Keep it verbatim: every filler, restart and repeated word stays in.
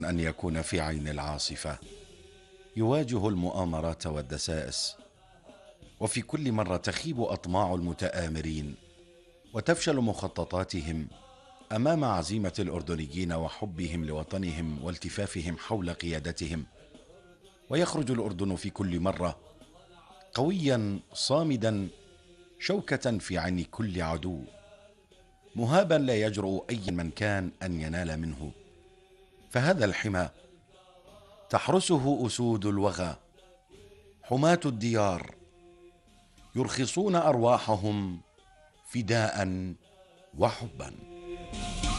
أن يكون في عين العاصفة، يواجه المؤامرات والدسائس، وفي كل مرة تخيب أطماع المتآمرين وتفشل مخططاتهم أمام عزيمة الأردنيين وحبهم لوطنهم والتفافهم حول قيادتهم. ويخرج الأردن في كل مرة قويا صامدا، شوكة في عين كل عدو، مهابا لا يجرؤ أي من كان أن ينال منه. فهذا الحمى تحرسه أسود الوغى، حماة الديار يرخصون أرواحهم فداء وحبا.